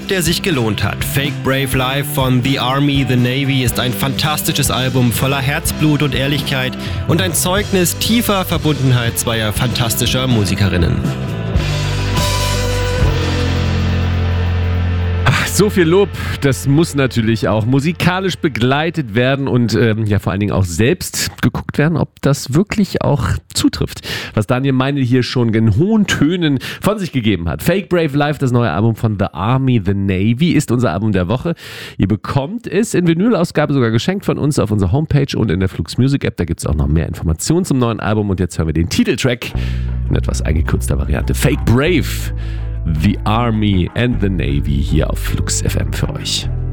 Trip, der sich gelohnt hat. Fake Brave Life von The Army, The Navy ist ein fantastisches Album voller Herzblut und Ehrlichkeit und ein Zeugnis tiefer Verbundenheit zweier fantastischer Musikerinnen. So viel Lob, das muss natürlich auch musikalisch begleitet werden und vor allen Dingen auch selbst geguckt werden, ob das wirklich auch zutrifft, was Daniel Meinl hier schon in hohen Tönen von sich gegeben hat. Fake Brave Life, das neue Album von The Army, The Navy, ist unser Album der Woche. Ihr bekommt es in Vinylausgabe sogar geschenkt von uns auf unserer Homepage und in der Flux Music App. Da gibt es auch noch mehr Informationen zum neuen Album und jetzt hören wir den Titeltrack in etwas eingekürzter Variante. Fake Brave, The Army and the Navy hier auf Flux FM für euch.